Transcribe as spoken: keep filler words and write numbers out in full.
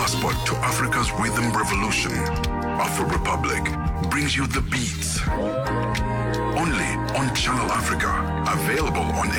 passport to Africa's rhythm revolution. Afro Republic brings you the beats. Only on Channel Africa. Available on